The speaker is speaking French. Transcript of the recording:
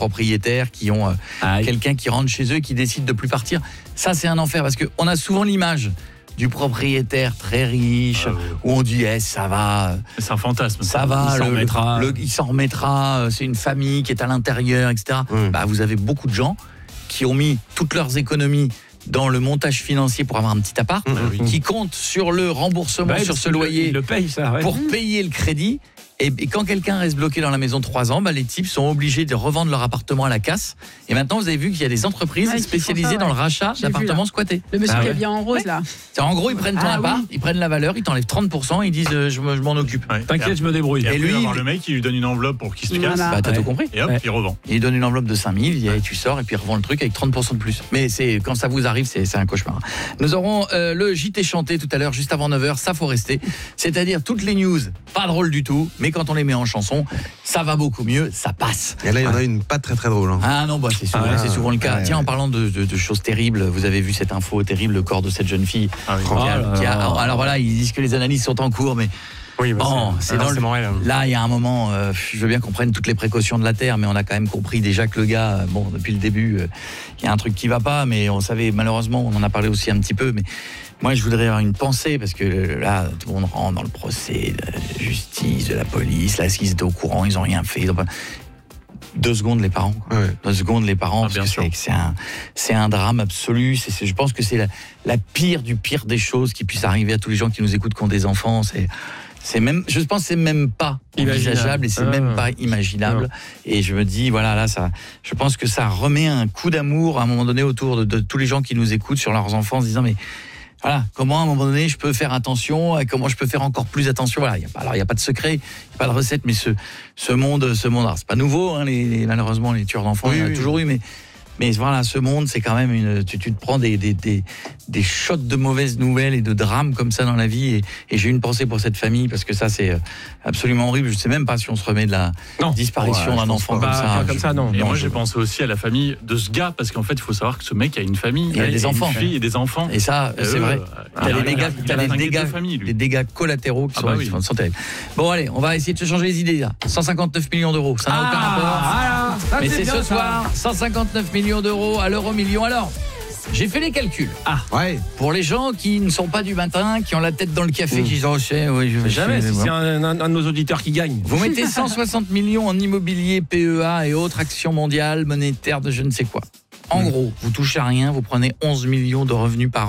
propriétaires qui ont quelqu'un qui rentre chez eux et qui décide de plus partir. Ça, c'est un enfer parce qu'on a souvent l'image du propriétaire très riche où on dit ça va, c'est un fantasme, ça va, il s'en remettra, c'est une famille qui est à l'intérieur, etc. Vous avez beaucoup de gens qui ont mis toutes leurs économies dans le montage financier pour avoir un petit appart, qui comptent sur le remboursement sur ce loyer pour payer le crédit. Et quand quelqu'un reste bloqué dans la maison 3 ans, les types sont obligés de revendre leur appartement à la casse. Et maintenant, vous avez vu qu'il y a des entreprises spécialisées dans le rachat d'appartements squattés. Le monsieur qui est bien en rose, là. En gros, ils prennent ton appart, ils prennent la valeur, ils t'enlèvent 30%, ils disent je m'en occupe. T'inquiète, je me débrouille. Et lui, le mec, il lui donne une enveloppe pour qu'il se casse. T'as tout compris. Et hop, il revend. Il donne une enveloppe de 5000, et tu sors, et puis il revend le truc avec 30% de plus. Mais quand ça vous arrive, c'est un cauchemar. Nous aurons le JT chanté tout à l'heure, juste avant 9h, ça faut rester. C'est-à-dire toutes les news, pas drôles du tout, mais quand on les met en chanson, ça va beaucoup mieux, ça passe. Et là, il y en a une pas très très drôle. Ah non, c'est souvent le cas. Tiens, en parlant de choses terribles, vous avez vu cette info terrible, le corps de cette jeune fille. Alors voilà, ils disent que les analyses sont en cours, mais là, il y a un moment, je veux bien qu'on prenne toutes les précautions de la Terre, mais on a quand même compris déjà que le gars, depuis le début, il y a un truc qui va pas, mais on savait, malheureusement, on en a parlé aussi un petit peu, mais moi, je voudrais avoir une pensée, parce que là, tout le monde rentre dans le procès de la justice, de la police, là, s'ils étaient au courant, ils n'ont rien fait. 2 secondes les parents. 2 secondes les parents, parce que c'est un drame absolu. Je pense que c'est la pire du pire des choses qui puissent arriver à tous les gens qui nous écoutent, qui ont des enfants. Je pense que c'est même pas envisageable et c'est même pas imaginable. Et je me dis, je pense que ça remet un coup d'amour à un moment donné autour de tous les gens qui nous écoutent sur leurs enfants, en se disant comment à un moment donné je peux faire attention, et comment je peux faire encore plus attention. Il n'y a pas de secret, il n'y a pas de recette, mais ce monde, alors c'est pas nouveau, malheureusement les tueurs d'enfants, il y en a toujours eu, mais ce monde, c'est quand même tu te prends des shots de mauvaises nouvelles et de drames comme ça dans la vie, et j'ai une pensée pour cette famille, parce que ça, c'est absolument horrible. Je ne sais même pas si on se remet de la disparition d'un enfant comme ça. Non. Et moi, j'ai pensé aussi à la famille de ce gars, parce qu'en fait, il faut savoir que ce mec a une famille, il a des enfants, une fille et des enfants. Et ça, c'est vrai. Les dégâts collatéraux qui sont terribles. Bon, allez, on va essayer de se changer les idées, là. 159 millions d'euros, ça n'a aucun rapport. Mais c'est ce soir, 159 millions d'euros à l'euro million. Alors, j'ai fait les calculs. Pour les gens qui ne sont pas du matin, qui ont la tête dans le café, qui disent jamais, si c'est un de nos auditeurs qui gagne. Vous mettez 160 millions en immobilier, PEA et autres actions mondiales, monétaires de je ne sais quoi. En gros, vous touchez à rien, vous prenez 11 millions de revenus par an.